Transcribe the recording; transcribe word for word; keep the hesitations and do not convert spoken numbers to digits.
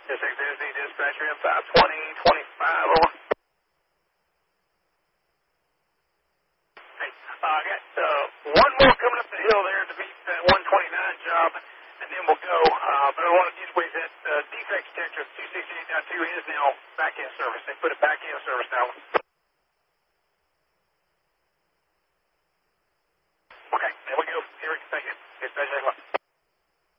S X S D dispatcher M five twenty twenty-five, over. Hey, uh, I got uh, one more coming up the hill there to beat that one twenty-nine job, and then we'll go. Uh, but I want to get with that uh, defect detector two sixty-eight point two is now back in service. They put it back in service now.